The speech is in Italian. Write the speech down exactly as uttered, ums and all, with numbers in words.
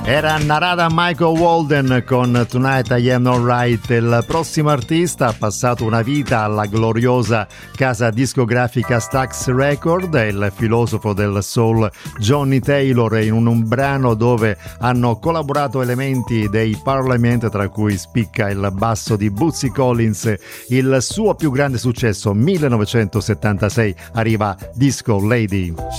Era Narada Michael Walden con Tonight I Am Alright. Il prossimo artista ha passato una vita alla gloriosa casa discografica Stax Record, è il filosofo del soul Johnny Taylor, in un, un brano dove hanno collaborato elementi dei Parliament, tra cui spicca il basso di Bootsy Collins. Il suo più grande successo, millenovecentosettantasei, arriva Disco Lady.